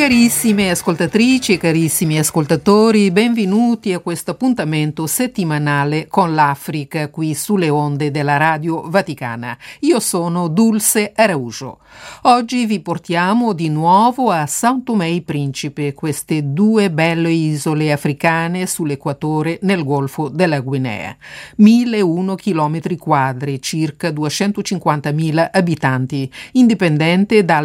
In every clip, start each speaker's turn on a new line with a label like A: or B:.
A: Carissime ascoltatrici e carissimi ascoltatori, benvenuti a questo appuntamento settimanale con l'Africa qui sulle onde della Radio Vaticana. Io sono Dulce Araujo. Oggi vi portiamo di nuovo a São Tomé e Principe, queste due belle isole africane sull'equatore nel Golfo della Guinea. 1001 chilometri quadri, circa 250.000 abitanti, indipendente dal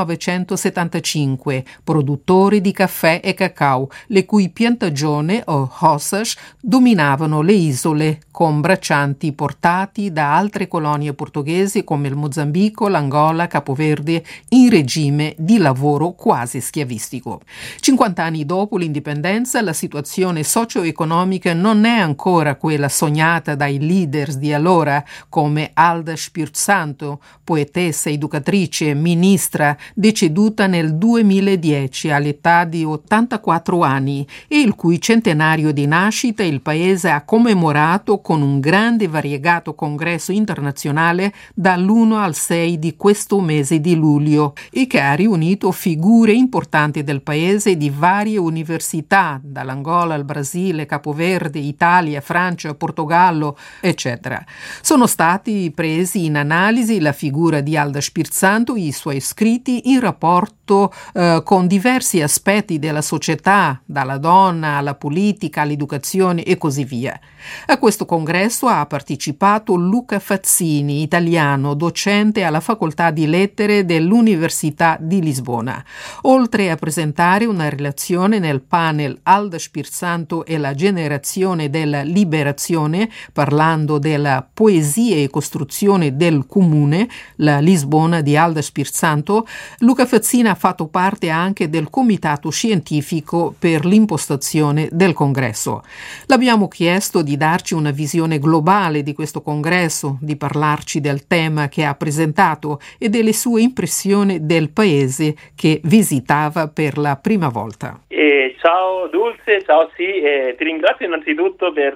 A: 1975, produttori di caffè e cacao, le cui piantagioni o roças dominavano le isole con braccianti portati da altre colonie portoghesi come il Mozambico, l'Angola, Capoverde, in regime di lavoro quasi schiavistico. 50 anni dopo l'indipendenza, la situazione socio-economica non è ancora quella sognata dai leaders di allora, come Alda Spirito, poetessa, educatrice, ministra, deceduta nel 2010 all'età di 84 anni e il cui centenario di nascita il paese ha commemorato con un grande e variegato congresso internazionale dall'1 al 6 di questo mese di luglio e che ha riunito figure importanti del paese di varie università, dall'Angola al Brasile, Capoverde, Italia, Francia, Portogallo, eccetera. Sono stati presi in analisi la figura di Alda Spirito, i suoi scritti in rapporto con diversi aspetti della società, dalla donna alla politica, all'educazione e così via. A questo congresso ha partecipato Luca Fazzini, italiano, docente alla Facoltà di Lettere dell'Università di Lisbona. Oltre a presentare una relazione nel panel Alda Spirito e la generazione della liberazione, parlando della poesia e costruzione del comune, la Lisbona di Alda Spirito, Luca Fazzini ha fatto parte anche del comitato scientifico per l'impostazione del congresso. L'abbiamo chiesto di darci una visione globale di questo congresso, di parlarci del tema che ha presentato e delle sue impressioni del paese che visitava per la prima volta.
B: Ciao Dulce, ciao ti ringrazio innanzitutto per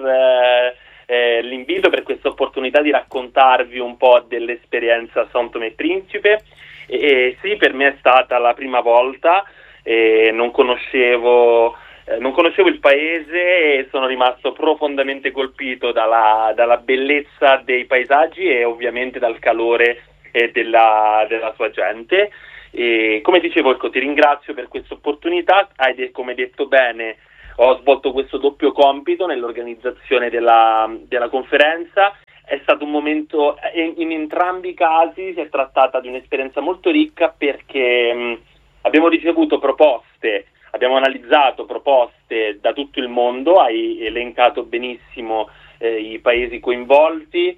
B: l'invito, per questa opportunità di raccontarvi un po' dell'esperienza São Tomé e Principe. Sì, per me è stata la prima volta, non conoscevo il paese e sono rimasto profondamente colpito dalla bellezza dei paesaggi e ovviamente dal calore della sua gente. E come dicevo, ti ringrazio per questa opportunità. Come detto bene, ho svolto questo doppio compito nell'organizzazione della conferenza. È stato un momento, in entrambi i casi si è trattata di un'esperienza molto ricca perché abbiamo ricevuto proposte, abbiamo analizzato proposte da tutto il mondo, hai elencato benissimo i paesi coinvolti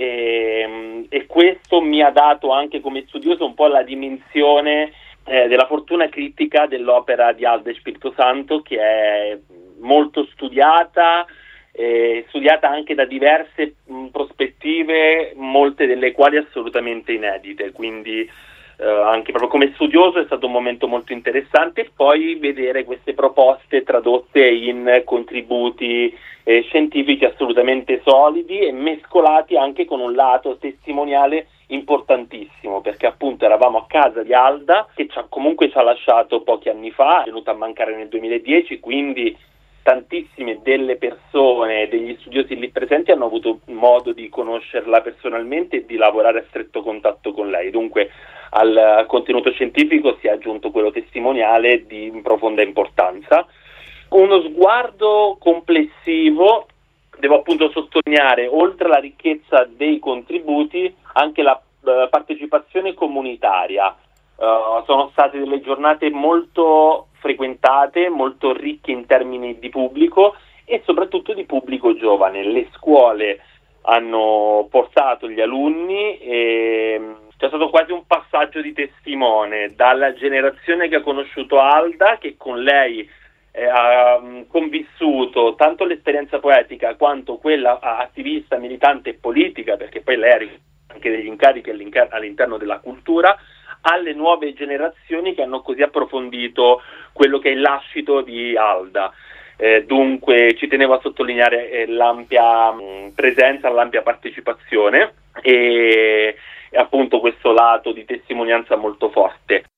B: e questo mi ha dato anche come studioso un po' la dimensione della fortuna critica dell'opera di Alda Spirito Santo, che è molto studiata anche da diverse prospettive, molte delle quali assolutamente inedite, quindi anche proprio come studioso è stato un momento molto interessante. E poi vedere queste proposte tradotte in contributi scientifici assolutamente solidi e mescolati anche con un lato testimoniale importantissimo, perché appunto eravamo a casa di Alda, che comunque ci ha lasciato pochi anni fa, è venuta a mancare nel 2010, quindi tantissime delle persone, degli studiosi lì presenti hanno avuto modo di conoscerla personalmente e di lavorare a stretto contatto con lei. Dunque al contenuto scientifico si è aggiunto quello testimoniale di profonda importanza. Uno sguardo complessivo, devo appunto sottolineare, oltre alla ricchezza dei contributi, anche la partecipazione comunitaria. Sono state delle giornate molto frequentate, molto ricche in termini di pubblico e soprattutto di pubblico giovane. Le scuole hanno portato gli alunni e c'è stato quasi un passaggio di testimone dalla generazione che ha conosciuto Alda, che con lei ha convissuto tanto l'esperienza poetica quanto quella attivista, militante e politica, perché poi lei ha anche degli incarichi all'interno della cultura, alle nuove generazioni che hanno così approfondito quello che è il lascito di Alda. Dunque ci tenevo a sottolineare l'ampia presenza, l'ampia partecipazione e appunto questo lato di testimonianza molto forte.